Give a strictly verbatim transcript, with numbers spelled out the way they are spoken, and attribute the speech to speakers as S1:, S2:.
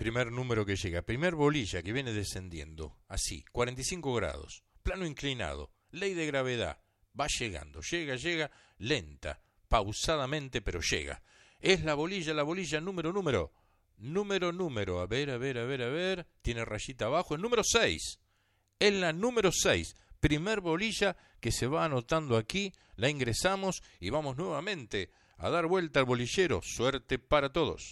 S1: primer número que llega, primer bolilla que viene descendiendo, así, cuarenta y cinco grados, plano inclinado, ley de gravedad, va llegando, llega, llega, lenta, pausadamente, pero llega. Es la bolilla, la bolilla, número, número, número, número, a ver, a ver, a ver, a ver, tiene rayita abajo, el número seis, es la número seis, primer bolilla que se va anotando aquí, la ingresamos y vamos nuevamente a dar vuelta al bolillero. Suerte para todos.